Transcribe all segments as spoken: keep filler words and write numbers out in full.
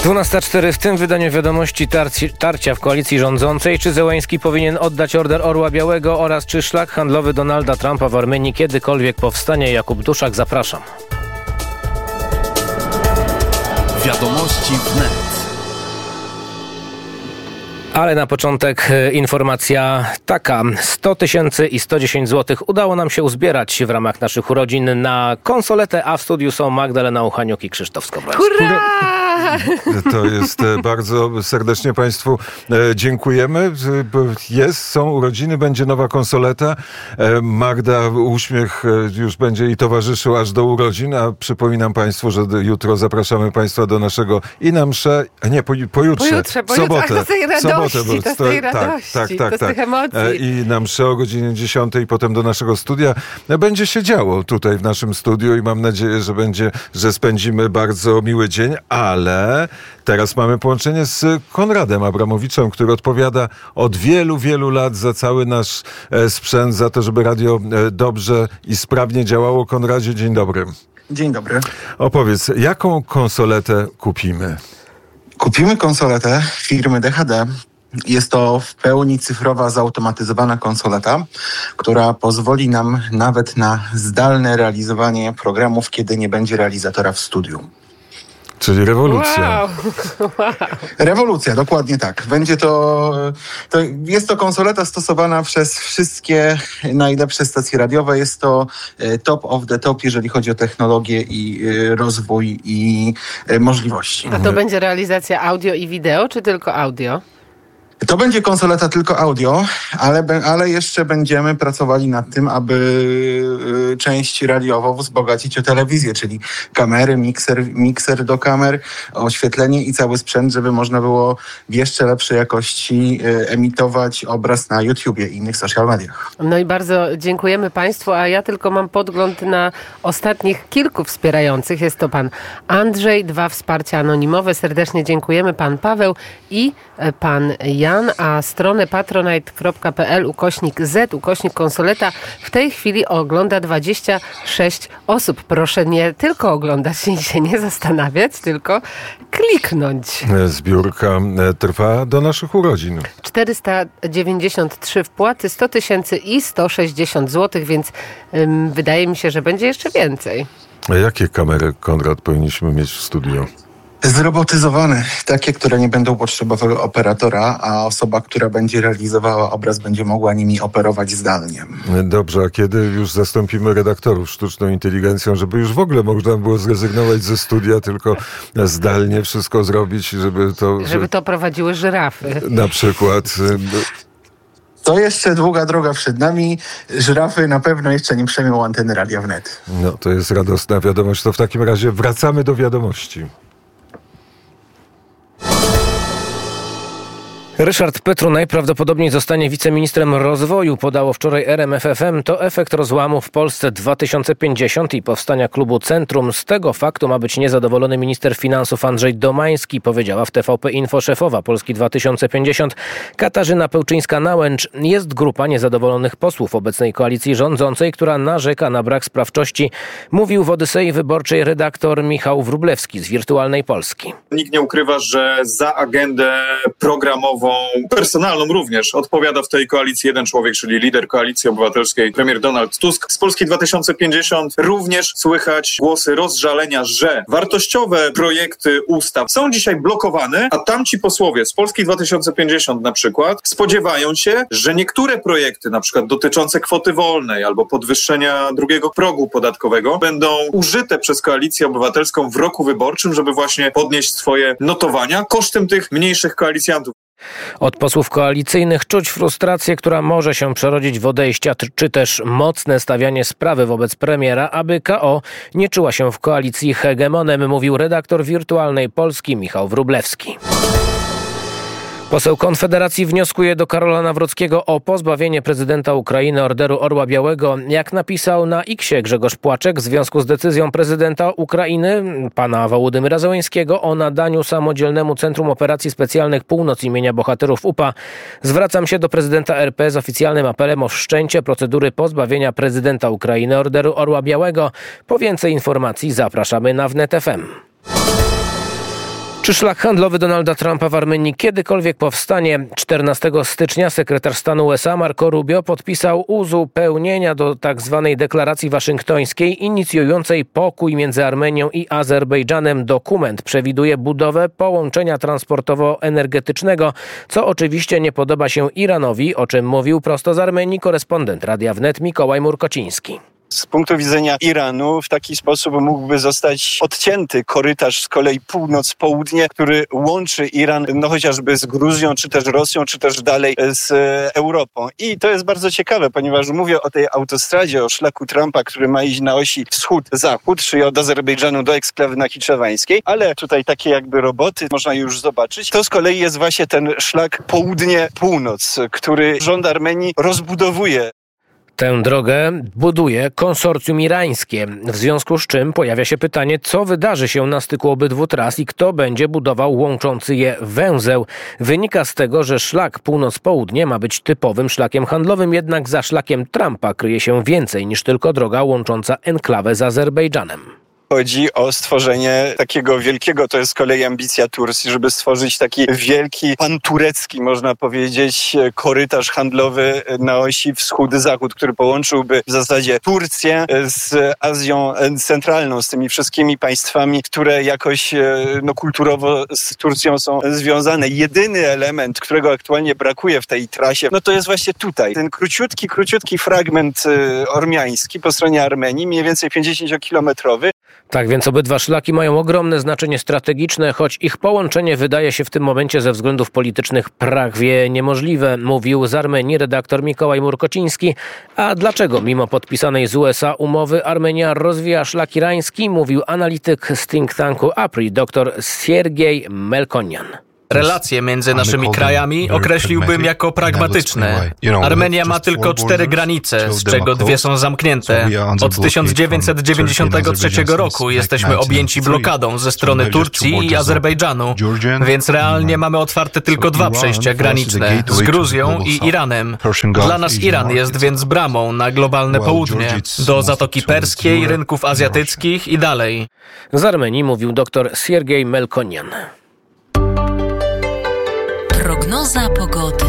dwunasta cztery w tym wydaniu wiadomości tarci, tarcia w koalicji rządzącej. Czy Zełański powinien oddać Order Orła Białego oraz czy szlak handlowy Donalda Trumpa w Armenii kiedykolwiek powstanie? Jakub Duszak, zapraszam. Wiadomości wnet. Ale na początek informacja taka. sto tysięcy i sto dziesięć złotych udało nam się uzbierać w ramach naszych urodzin na konsoletę, a w studiu są Magdalena Uchaniuk i Krzysztof Skowroński. Hurra! To jest bardzo serdecznie Państwu dziękujemy. Jest, są urodziny, będzie nowa konsoleta. Magda uśmiech już będzie jej towarzyszył aż do urodzin, a przypominam Państwu, że jutro zapraszamy Państwa do naszego i na mszę, a nie, po, pojutrze, pojutrze, w sobotę. Ach, to z tej radości, sobotę, bo, to z tej radości, tak, tak, tak, to z tych emocji. I na mszę o godzinie dziesiątej i potem do naszego studia. Będzie się działo tutaj w naszym studiu i mam nadzieję, że będzie, że spędzimy bardzo miły dzień, ale teraz mamy połączenie z Konradem Abramowiczem, który odpowiada od wielu, wielu lat za cały nasz sprzęt, za to, żeby radio dobrze i sprawnie działało. Konradzie, dzień dobry. Dzień dobry. Opowiedz, jaką konsoletę kupimy? Kupimy konsoletę firmy D H D. Jest to w pełni cyfrowa, zautomatyzowana konsoleta, która pozwoli nam nawet na zdalne realizowanie programów, kiedy nie będzie realizatora w studiu. Czyli rewolucja. Wow. Wow. Rewolucja, dokładnie tak. Będzie to, to, jest to konsoleta stosowana przez wszystkie najlepsze stacje radiowe. Jest to top of the top, jeżeli chodzi o technologię i rozwój i możliwości. A to będzie realizacja audio i wideo, czy tylko audio? To będzie konsoleta tylko audio, ale, ale jeszcze będziemy pracowali nad tym, aby część radiową wzbogacić o telewizję, czyli kamery, mikser, mikser do kamer, oświetlenie i cały sprzęt, żeby można było w jeszcze lepszej jakości emitować obraz na YouTubie i innych social mediach. No i bardzo dziękujemy Państwu, a ja tylko mam podgląd na ostatnich kilku wspierających. Jest to pan Andrzej, dwa wsparcia anonimowe. Serdecznie dziękujemy, pan Paweł i pan Jan. A stronę patronite kropka p l ukośnik z ukośnik konsoleta w tej chwili ogląda dwadzieścia sześć osób. Proszę nie tylko oglądać i się nie zastanawiać, tylko kliknąć. Zbiórka trwa do naszych urodzin. czterysta dziewięćdziesiąt trzy wpłaty, sto tysięcy i sto sześćdziesiąt złotych, więc ym, wydaje mi się, że będzie jeszcze więcej. A jakie kamery, Konrad, powinniśmy mieć w studio? Zrobotyzowane, takie, które nie będą potrzebowały operatora, a osoba, która będzie realizowała obraz, będzie mogła nimi operować zdalnie. Dobrze, a kiedy już zastąpimy redaktorów sztuczną inteligencją, żeby już w ogóle można było zrezygnować ze studia, tylko zdalnie wszystko zrobić, żeby to... Żeby to prowadziły żyrafy. Na przykład... To jeszcze długa droga przed nami. Żyrafy na pewno jeszcze nie przejmą anteny Radia Wnet. No, to jest radosna wiadomość. To w takim razie wracamy do wiadomości. Ryszard Petru najprawdopodobniej zostanie wiceministrem rozwoju, podało wczoraj R M F F M. To efekt rozłamu w Polsce dwa tysiące pięćdziesiąt i powstania klubu Centrum. Z tego faktu ma być niezadowolony minister finansów Andrzej Domański, powiedziała w T V P Info szefowa Polski dwa tysiące pięćdziesiąt Katarzyna Pełczyńska-Nałęcz. Jest grupa niezadowolonych posłów obecnej koalicji rządzącej, która narzeka na brak sprawczości, mówił w Odysei Wyborczej redaktor Michał Wróblewski z Wirtualnej Polski. Nikt nie ukrywa, że za agendę programową, personalną również, odpowiada w tej koalicji jeden człowiek, czyli lider Koalicji Obywatelskiej, premier Donald Tusk. Z Polski dwa tysiące pięćdziesiąt również słychać głosy rozżalenia, że wartościowe projekty ustaw są dzisiaj blokowane, a tamci posłowie z Polski dwa tysiące pięćdziesiąt na przykład spodziewają się, że niektóre projekty, na przykład dotyczące kwoty wolnej albo podwyższenia drugiego progu podatkowego, będą użyte przez Koalicję Obywatelską w roku wyborczym, żeby właśnie podnieść swoje notowania kosztem tych mniejszych koalicjantów. Od posłów koalicyjnych czuć frustrację, która może się przerodzić w odejścia, czy też mocne stawianie sprawy wobec premiera, aby K O nie czuła się w koalicji hegemonem, mówił redaktor Wirtualnej Polski Michał Wróblewski. Poseł Konfederacji wnioskuje do Karola Nawrockiego o pozbawienie prezydenta Ukrainy Orderu Orła Białego. Jak napisał na X-ie Grzegorz Płaczek, w związku z decyzją prezydenta Ukrainy, pana Wołodymyra Zełańskiego, o nadaniu samodzielnemu Centrum Operacji Specjalnych Północ imienia Bohaterów U P A, zwracam się do prezydenta R P z oficjalnym apelem o wszczęcie procedury pozbawienia prezydenta Ukrainy Orderu Orła Białego. Po więcej informacji zapraszamy na Wnet F M. Czy szlak handlowy Donalda Trumpa w Armenii kiedykolwiek powstanie? czternastego stycznia sekretarz stanu U S A Marco Rubio podpisał uzupełnienia do tzw. deklaracji waszyngtońskiej inicjującej pokój między Armenią i Azerbejdżanem. Dokument przewiduje budowę połączenia transportowo-energetycznego, co oczywiście nie podoba się Iranowi, o czym mówił prosto z Armenii korespondent Radia Wnet Mikołaj Murkociński. Z punktu widzenia Iranu w taki sposób mógłby zostać odcięty korytarz z kolei północ-południe, który łączy Iran no chociażby z Gruzją, czy też Rosją, czy też dalej z Europą. I to jest bardzo ciekawe, ponieważ mówię o tej autostradzie, o szlaku Trumpa, który ma iść na osi wschód-zachód, czyli od Azerbejdżanu do eksklawy nachiczewańskiej, ale tutaj takie jakby roboty można już zobaczyć. To z kolei jest właśnie ten szlak południe-północ, który rząd Armenii rozbudowuje. Tę drogę buduje konsorcjum irańskie, w związku z czym pojawia się pytanie, co wydarzy się na styku obydwu tras i kto będzie budował łączący je węzeł. Wynika z tego, że szlak północ-południe ma być typowym szlakiem handlowym, jednak za szlakiem Trumpa kryje się więcej niż tylko droga łącząca enklawę z Azerbejdżanem. Chodzi o stworzenie takiego wielkiego, to jest z kolei ambicja Turcji, żeby stworzyć taki wielki, panturecki, można powiedzieć, korytarz handlowy na osi wschód-zachód, który połączyłby w zasadzie Turcję z Azją Centralną, z tymi wszystkimi państwami, które jakoś no, kulturowo z Turcją są związane. Jedyny element, którego aktualnie brakuje w tej trasie, no to jest właśnie tutaj. Ten króciutki, króciutki fragment ormiański po stronie Armenii, mniej więcej pięćdziesięciokilometrowy. Tak więc obydwa szlaki mają ogromne znaczenie strategiczne, choć ich połączenie wydaje się w tym momencie ze względów politycznych prawie niemożliwe, mówił z Armenii redaktor Mikołaj Murkociński. A dlaczego mimo podpisanej z U S A umowy Armenia rozwija szlak irański, mówił analityk z think tanku A P R I dr Siergiej Melkonyan. Relacje między naszymi krajami określiłbym jako pragmatyczne. Armenia ma tylko cztery granice, z czego dwie są zamknięte. Od tysiąc dziewięćset dziewięćdziesiątego trzeciego roku jesteśmy objęci blokadą ze strony Turcji i Azerbejdżanu, więc realnie mamy otwarte tylko dwa przejścia graniczne, z Gruzją i Iranem. Dla nas Iran jest więc bramą na globalne południe, do Zatoki Perskiej, rynków azjatyckich i dalej. Z Armenii mówił dr Siergiej Melkonyan. Prognoza pogody.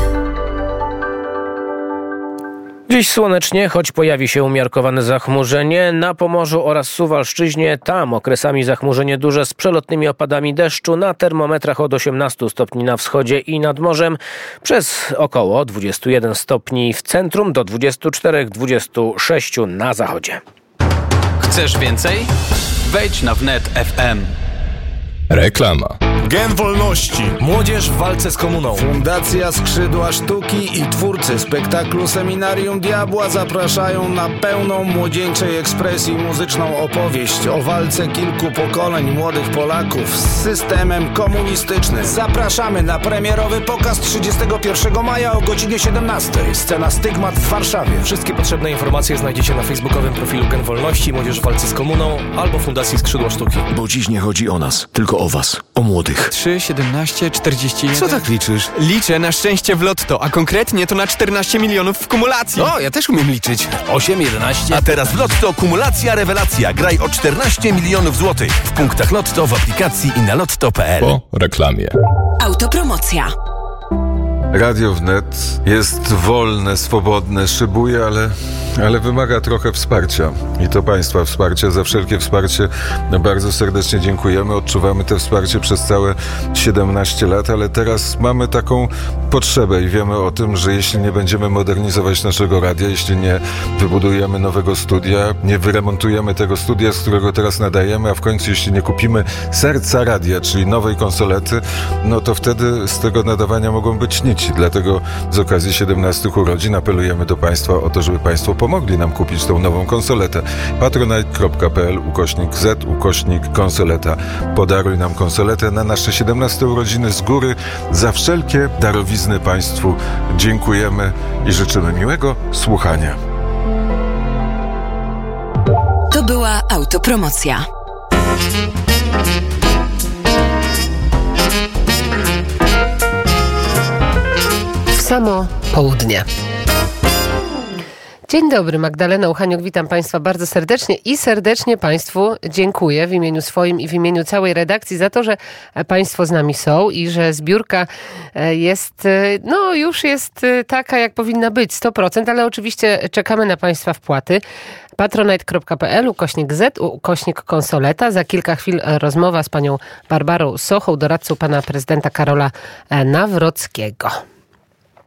Dziś słonecznie, choć pojawi się umiarkowane zachmurzenie. Na Pomorzu oraz Suwalszczyźnie, tam okresami zachmurzenie duże z przelotnymi opadami deszczu. Na termometrach od osiemnastu stopni na wschodzie i nad morzem. Przez około dwudziestu jeden stopni w centrum do dwudziestu czterech do dwudziestu sześciu na zachodzie. Chcesz więcej? Wejdź na wnet kropka f m. Reklama. Gen Wolności. Młodzież w walce z komuną. Fundacja Skrzydła Sztuki i twórcy spektaklu Seminarium Diabła zapraszają na pełną młodzieńczej ekspresji muzyczną opowieść o walce kilku pokoleń młodych Polaków z systemem komunistycznym. Zapraszamy na premierowy pokaz trzydziestego pierwszego maja o godzinie siedemnastej. Scena Stygmat w Warszawie. Wszystkie potrzebne informacje znajdziecie na facebookowym profilu Gen Wolności, Młodzież w walce z komuną albo Fundacji Skrzydła Sztuki. Bo dziś nie chodzi o nas, tylko o was, o młodych. trzy, siedemnaście, czterdzieści jeden. Co tak liczysz? Liczę na szczęście w lotto, a konkretnie to na czternaście milionów w kumulacji. O, ja też umiem liczyć. osiem, jedenaście. A teraz w lotto kumulacja rewelacja. Graj o czternaście milionów złotych. W punktach lotto, w aplikacji i na lotto kropka p l. Po reklamie. Autopromocja. Radio Wnet jest wolne, swobodne, szybuje, ale, ale wymaga trochę wsparcia. I to Państwa wsparcie. Za wszelkie wsparcie bardzo serdecznie dziękujemy. Odczuwamy to wsparcie przez całe siedemnaście lat, ale teraz mamy taką potrzebę i wiemy o tym, że jeśli nie będziemy modernizować naszego radia, jeśli nie wybudujemy nowego studia, nie wyremontujemy tego studia, z którego teraz nadajemy, a w końcu jeśli nie kupimy serca radia, czyli nowej konsolety, no to wtedy z tego nadawania mogą być nic. Dlatego z okazji siedemnastych urodzin apelujemy do Państwa o to, żeby Państwo pomogli nam kupić tą nową konsoletę. patronite kropka p l ukośnik z ukośnik konsoleta. Podaruj nam konsoletę na nasze siedemnaste urodziny z góry. Za wszelkie darowizny Państwu dziękujemy i życzymy miłego słuchania. To była autopromocja. Samo południe. Dzień dobry, Magdalena Uchaniuk, witam Państwa bardzo serdecznie i serdecznie Państwu dziękuję w imieniu swoim i w imieniu całej redakcji za to, że Państwo z nami są i że zbiórka jest, no już jest taka, jak powinna być, sto procent, ale oczywiście czekamy na Państwa wpłaty. patronite.pl, ukośnik Z, ukośnik konsoleta. Za kilka chwil rozmowa z panią Barbarą Sochą, doradcą pana prezydenta Karola Nawrockiego.